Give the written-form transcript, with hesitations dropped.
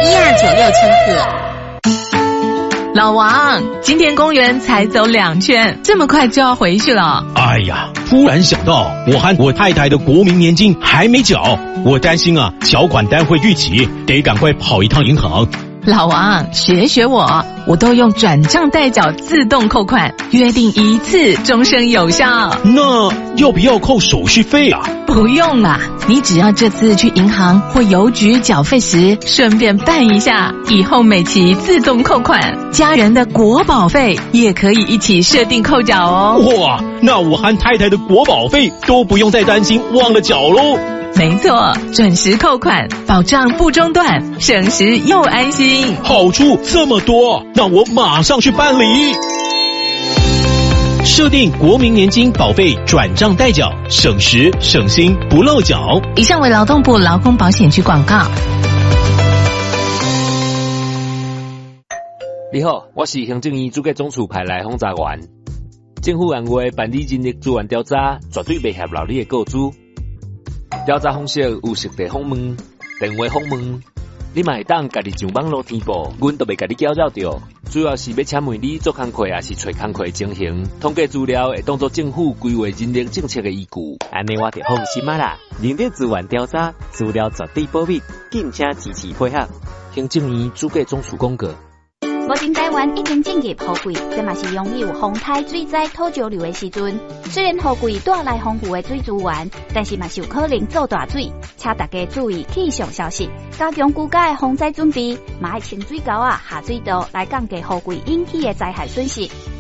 126千赫。 老王，今天公园才走2圈，这么快就要回去了？ 哎呀，突然想到，我和我太太的国民年金还没缴，我担心啊，缴款单会逾期，得赶快跑一趟银行。 老王，学我都用转账代缴自动扣款，约定一次，终身有效。 那要不要扣手续费啊？ 不用啦，你只要这次去银行或邮局缴费时，顺便办一下，以后每期自动扣款，家人的国保费也可以一起设定扣缴哦。 哇，那我和太太的国保费都不用再担心忘了缴喽。 没错，准时扣款，保障不中断，省时又安心， 好处这么多，那我马上去办理。设定国民年金保费转账代缴，省时省心不漏缴。 以上为劳动部劳工保险局广告。 你好，我是行政院主计总处派来轰炸员。政府按月办理人力资源调查，绝对袂泄露你的个资。调查方式有实地访问、电话访问，你嘛会当家己上网络填报，阮都袂家己搅扰着。主要是要请问你做工课也是找工课情形，统计资料会当作政府规划人力政策的依据。 安尼我就放心啦。人力资源调查资料绝对保密，敬请支持配合。 行政院主计总处公告。 目前台湾已经进入雨季，这嘛是拥有风台、水灾、土石流的时阵。虽然雨季带来丰富的水资源，但是嘛是有可能造大水，请大家注意气象消息，加强居家的防灾准备，嘛要清水沟下水道来降低雨季引起的灾害损失。